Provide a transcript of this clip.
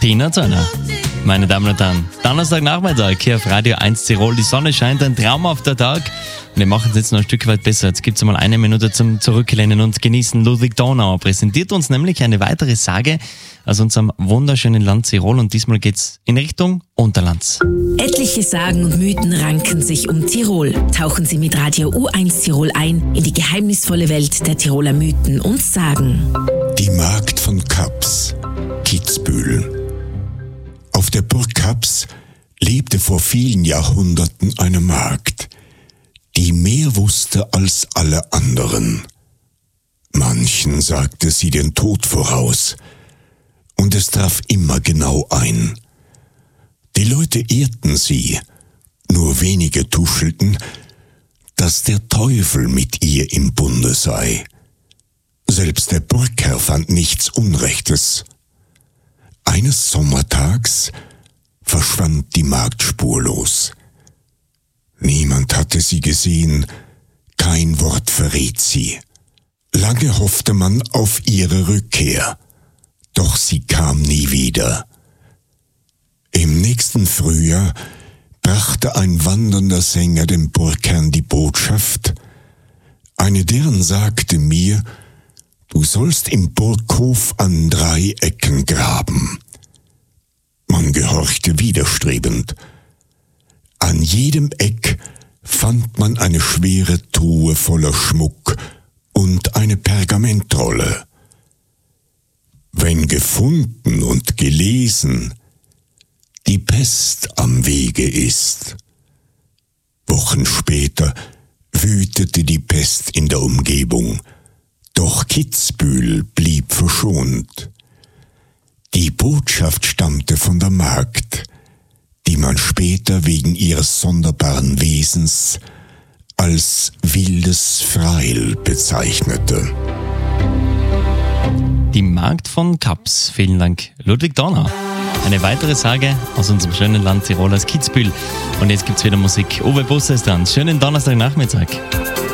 Tina Turner. Meine Damen und Herren, Donnerstagnachmittag hier auf Radio 1 Tirol. Die Sonne scheint, ein traumhafter Tag. Und wir machen es jetzt noch ein Stück weit besser. Jetzt gibt es mal eine Minute zum Zurücklehnen und Genießen. Ludwig Donauer präsentiert uns nämlich eine weitere Sage aus unserem wunderschönen Land Tirol. Und diesmal geht's in Richtung Unterlands. Etliche Sagen und Mythen ranken sich um Tirol. Tauchen Sie mit Radio U1 Tirol ein in die geheimnisvolle Welt der Tiroler Mythen und Sagen. Die Magd von Kaps, Kitzbühel. Auf der Burg Kaps lebte vor vielen Jahrhunderten eine Magd, die mehr wusste als alle anderen. Manchen sagte sie den Tod voraus, und es traf immer genau ein. Die Leute ehrten sie, nur wenige tuschelten, dass der Teufel mit ihr im Bunde sei. Selbst der Burgherr fand nichts Unrechtes. Eines Sommertags verschwand die Magd spurlos. Niemand hatte sie gesehen, kein Wort verriet sie. Lange hoffte man auf ihre Rückkehr, doch sie kam nie wieder. Im nächsten Frühjahr brachte ein wandernder Sänger dem Burgherrn die Botschaft. Eine deren sagte mir: Du sollst im Burghof an 3 Ecken graben. Man gehorchte widerstrebend. An jedem Eck fand man eine schwere Truhe voller Schmuck und eine Pergamentrolle. Wenn gefunden und gelesen die Pest am Wege ist. Wochen später wütete die Pest in der Umgebung. Doch Kitzbühel blieb verschont. Die Botschaft stammte von der Magd, die man später wegen ihres sonderbaren Wesens als wildes Freil bezeichnete. Die Magd von Kaps. Vielen Dank, Ludwig Donauer. Eine weitere Sage aus unserem schönen Land Tirol, aus Kitzbühel. Und jetzt gibt's wieder Musik. Uwe Busse ist dran. Schönen Donnerstagnachmittag.